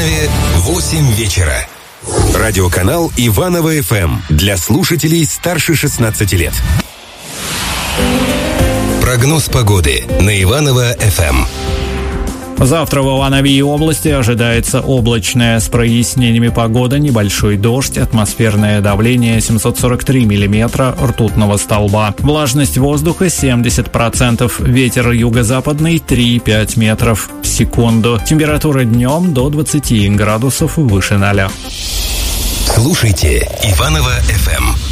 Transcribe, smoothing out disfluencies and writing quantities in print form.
Спокойное 8 вечера. Радиоканал Иваново ФМ для слушателей старше 16 лет. Прогноз погоды на Иваново ФМ. Завтра в Иванове и области ожидается облачная с прояснениями погода, небольшой дождь, атмосферное давление 743 миллиметра ртутного столба. Влажность воздуха 70%, ветер юго-западный 3,5 метров в секунду. Температура днем до 20 градусов выше 0. Слушайте Иваново ФМ.